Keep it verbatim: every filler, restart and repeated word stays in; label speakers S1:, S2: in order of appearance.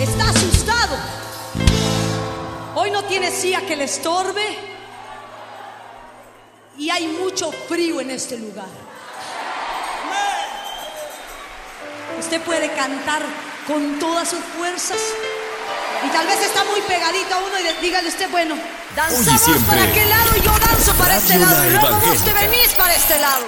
S1: está asustado. Hoy no tiene silla que le estorbe. Y hay mucho frío en este lugar. Usted puede cantar con todas sus fuerzas. Y tal vez está muy pegadito a uno y dígale usted, bueno, danzamos para aquel lado y yo danzo para este lado. Y luego vos te venís para este lado.